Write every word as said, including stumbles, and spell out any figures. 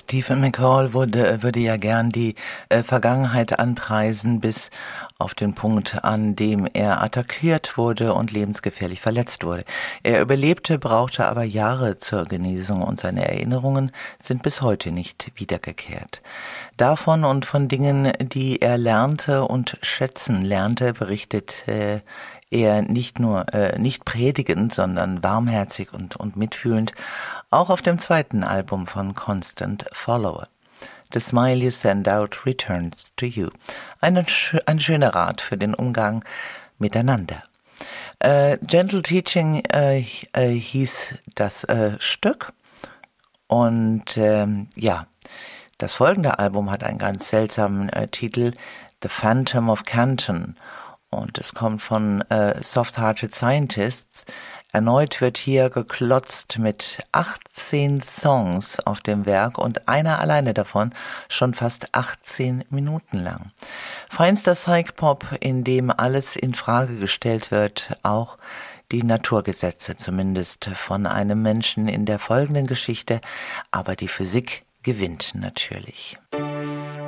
Stephen McCall würde, würde ja gern die äh, Vergangenheit anpreisen, bis auf den Punkt, an dem er attackiert wurde und lebensgefährlich verletzt wurde. Er überlebte, brauchte aber Jahre zur Genesung und seine Erinnerungen sind bis heute nicht wiedergekehrt. Davon und von Dingen, die er lernte und schätzen lernte, berichtet äh, er nicht nur äh, nicht predigend, sondern warmherzig und, und mitfühlend, auch auf dem zweiten Album von Constant Follower. The Smile You Send Out Returns to You. Ein, ein schöner Rat für den Umgang miteinander. Äh, Gentle Teaching äh, äh, hieß das äh, Stück und ähm, ja, das folgende Album hat einen ganz seltsamen äh, Titel, The Phantom of Canton. Und es kommt von äh, Soft-Hearted Scientists. Erneut wird hier geklotzt mit achtzehn Songs auf dem Werk und einer alleine davon schon fast achtzehn Minuten lang. Feinster Psych-Pop, in dem alles in Frage gestellt wird, auch die Naturgesetze zumindest von einem Menschen in der folgenden Geschichte, aber die Physik gewinnt natürlich.